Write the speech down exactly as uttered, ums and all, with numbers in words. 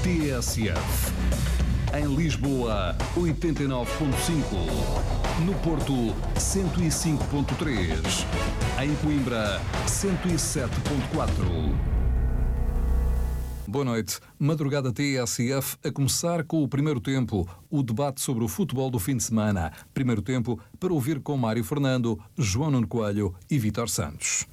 T S F. Em Lisboa, oitenta e nove ponto cinco. No Porto, cento e cinco ponto três. Em Coimbra, cento e sete ponto quatro. Boa noite. Madrugada T S F a começar com o primeiro tempo, o debate sobre o futebol do fim de semana. Primeiro tempo para ouvir com Mário Fernando, João Nuno Coelho e Vítor Santos.